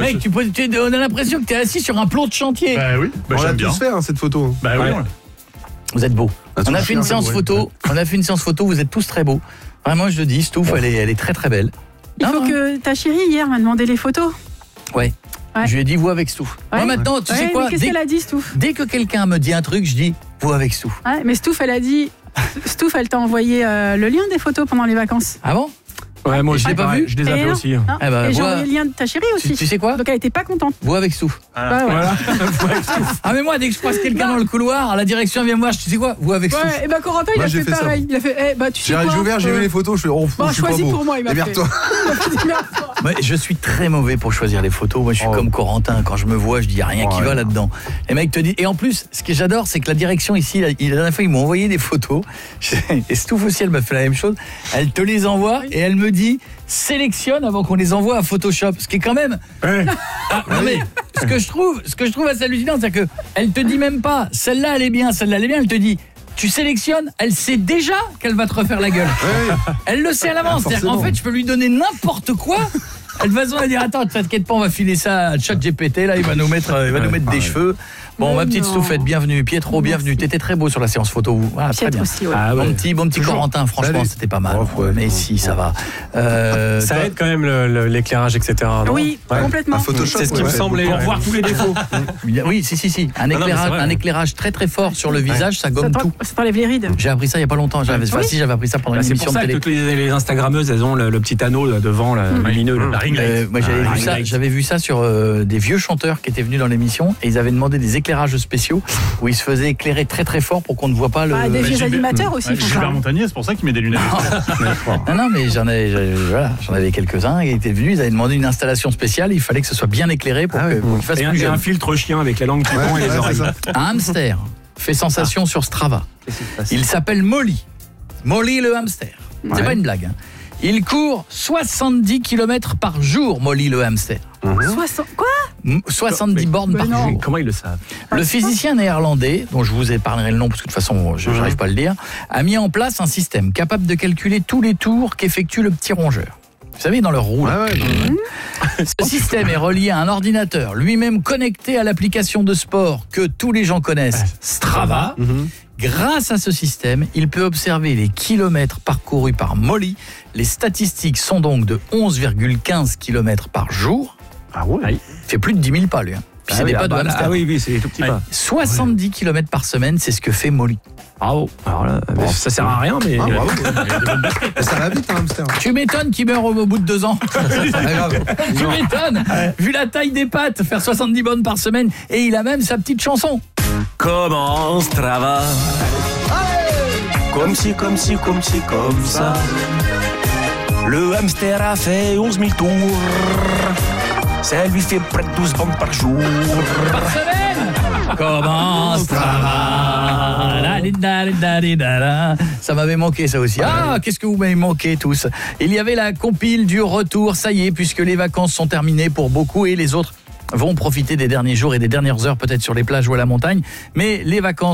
Mec, on a l'impression que t'es assis sur un plomb de chantier. Bah oui, on l'a tous fait cette photo. Bah oui. Vous êtes beaux. On a fait une séance photo. On a fait une séance photo. Vous êtes tous très beaux. Vraiment, je le dis. Stouff, elle est très très belle. Il faut que ta chérie hier m'a demandé les photos. Ouais. Je lui ai dit vous avec Stouff. Ouais. Moi maintenant, tu sais quoi? Qu'est-ce qu'elle a dit, Stouff? Dès que quelqu'un me dit un truc, je dis vous avec Stouff. Ouais, mais Stouff, elle a dit. Stouff, elle t'a envoyé le lien des photos pendant les vacances. Ah bon? Ouais, moi je l'ai pas vu. Je les ai fait aussi. Et j'ai envoyé le lien de ta chérie aussi. Tu sais quoi? Donc elle était pas contente. Vous avec Stouff. Voilà. Ah mais moi dès que je croise quelqu'un dans le couloir, la direction vient me voir, tu sais quoi? Vous avec Stouff. Ouais, et Corentin il a fait pareil. Il a fait tu sais quoi? J'ai ouvert, j'ai vu les photos, je fais choisis pour moi, il m'a fait. Moi, je suis très mauvais pour choisir les photos. Moi je suis comme Corentin, quand je me vois, je dis rien qui va là-dedans. Les mecs te disent et en plus, ce que j'adore c'est que la direction ici, la dernière fois ils m'ont envoyé des photos et Stouff aussi elle m'a fait la même chose. Elle te les envoie et elle me dit sélectionne avant qu'on les envoie à Photoshop, ce qui est quand même non mais ce que je trouve assez hallucinant, c'est que elle te dit même pas celle-là elle est bien, elle te dit tu sélectionnes, elle sait déjà qu'elle va te refaire la gueule. Elle le sait à l'avance, en fait je peux lui donner n'importe quoi. Elle va se dire attends, t'inquiète pas, on va filer ça à ChatGPT là, il va nous mettre des cheveux. Bon, ma petite Stouffette, bienvenue. Pietro, bienvenue. T'étais très beau sur la séance photo. Très bien. Aussi, bon petit Corentin, franchement, c'était pas mal. Mais si, ça va. Ça aide quand même l'éclairage, etc. Non oui, complètement. Photoshop, c'est ce qui me semblait. Pour voir tous les défauts. Oui, si. Un éclairage très très fort sur le visage, ça gomme tout. Ça t'enlève les rides. J'ai appris ça il y a pas longtemps. J'avais appris ça pendant une émission de télé. C'est pour ça que toutes les Instagrammeuses, elles ont le petit anneau devant, lumineux. Moi, j'avais vu ça sur des vieux chanteurs qui étaient venus dans l'émission et ils avaient demandé des éclairages spéciaux où ils se faisaient éclairer très très fort pour qu'on ne voit pas le... des vieux animateurs aussi. Gilbert Montagnier, c'est pour ça qu'il met des lunettes. Non, mais j'en avais quelques-uns qui étaient venus, ils avaient demandé une installation spéciale, il fallait que ce soit bien éclairé pour qu'il fasse plus jeune. Un filtre chien avec la langue qui pend et les oreilles. Un hamster fait sensation sur Strava. Il s'appelle Molly. Molly le hamster. C'est pas une blague. Il court 70 km par jour, Molly le hamster. 70 bornes par jour. Comment ils le savent? Le physicien néerlandais, dont je vous épargnerai le nom parce que de toute façon je n'arrive pas à le dire, a mis en place un système capable de calculer tous les tours qu'effectue le petit rongeur. Vous savez, dans leur roue. Ce système est relié à un ordinateur, lui-même connecté à l'application de sport que tous les gens connaissent, Strava. Grâce à ce système, il peut observer les kilomètres parcourus par Molly. Les statistiques sont donc de 11,15 km par jour. Ah ouais. Il fait plus de 10 000 pas, lui. Puis c'est des pas de hamster. Ah oui, c'est des tout petits pas. 70 km par semaine, c'est ce que fait Molly. Bravo. Alors là, ça sert à rien, mais... bravo. Ça va vite, un hamster. Tu m'étonnes qu'il meurt au bout de 2 ans. Tu m'étonnes. Vu la taille des pattes, faire 70 bornes par semaine. Et il a même sa petite chanson. Comment Strava? Comme si, comme ça. Le hamster a fait 11 000 tours. Ça lui fait près de 12 bandes par jour. Par semaine. Comment Strava? Ça m'avait manqué ça aussi. Ah, qu'est-ce que vous m'avez manqué tous. Il y avait la compile du retour, ça y est, puisque les vacances sont terminées pour beaucoup et les autres vont profiter des derniers jours et des dernières heures peut-être sur les plages ou à la montagne. Mais les vacances